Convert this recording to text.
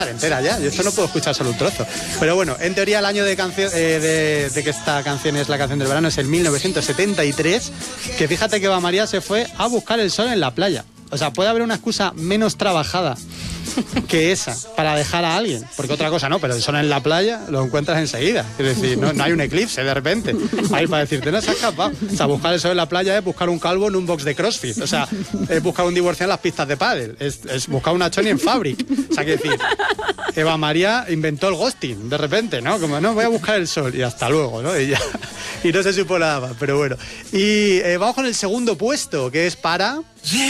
entera ya, yo esto no puedo escuchar solo un trozo. Pero bueno, en teoría el año de que esta canción es la canción del verano es el 1973, que fíjate que Eva María se fue a buscar el sol en la playa. O sea, puede haber una excusa menos trabajada que esa para dejar a alguien, porque otra cosa no, pero el sol en la playa lo encuentras enseguida. Es decir, no hay un eclipse de repente ahí para decirte, no, se ha escapado. O sea, buscar el sol en la playa es buscar un calvo en un box de CrossFit, o sea, es buscar un divorciado en las pistas de pádel, es buscar una choni en Fabric. O sea, que decir, Eva María inventó el ghosting de repente, ¿no? Como, no, voy a buscar el sol y hasta luego, ¿no? Y ya, y no se supo nada más, pero bueno. Y vamos con el segundo puesto, que es para...